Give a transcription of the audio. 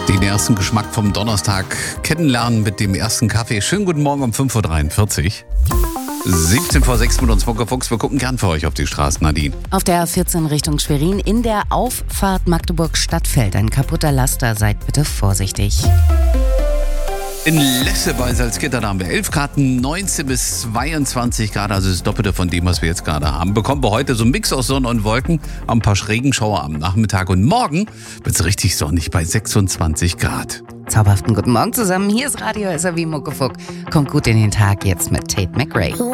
Den ersten Geschmack vom Donnerstag kennenlernen mit dem ersten Kaffee. Schönen guten Morgen um 5.43 Uhr. 17 vor 6 mit uns Muckefuchs. Wir gucken gern für euch auf die Straßen, Nadine. Auf der A14 Richtung Schwerin in der Auffahrt Magdeburg-Stadtfeld ein kaputter Laster. Seid bitte vorsichtig. In Lesse bei Salzgitter, da haben wir 11 Grad, 19 bis 22 Grad, also das Doppelte von dem, was wir jetzt gerade haben. Bekommen wir heute so einen Mix aus Sonne und Wolken, ein paar Regenschauer am Nachmittag und morgen wird es richtig sonnig bei 26 Grad. Zauberhaften guten Morgen zusammen. Hier ist Radio SAW Muckefuck. Kommt gut in den Tag jetzt mit Tate McRae.